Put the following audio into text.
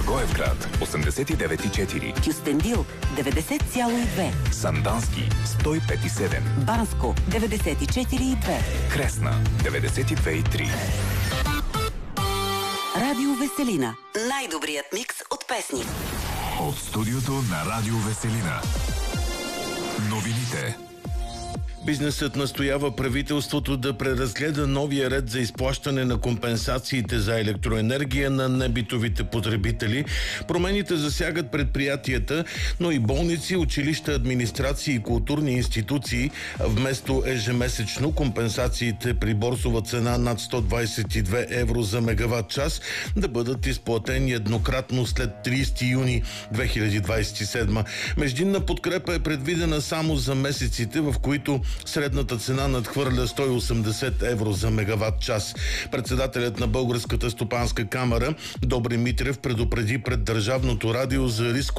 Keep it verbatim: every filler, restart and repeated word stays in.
Благоевград осемдесет и девет и четири, Кюстендил деветдесет цяло и две, Сандански сто и пет и седем, Банско деветдесет и четири и две, Кресна деветдесет и две и три. Радио Веселина. Най-добрият микс от песни. От студиото на Радио Веселина. Новините. Бизнесът настоява правителството да преразгледа новия ред за изплащане на компенсациите за електроенергия на небитовите потребители. Промените засягат предприятията, но и болници, училища, администрации и културни институции. Вместо ежемесечно компенсациите при борсова цена над сто двадесет и две евро за мегаватт час да бъдат изплатени еднократно след тридесети юни две хиляди двадесет и седма. Междинна подкрепа е предвидена само за месеците, в които средната цена надхвърля сто и осемдесет евро за мегаватт час. Председателят на Българската стопанска камара Добри Митрев предупреди пред Държавното радио за риск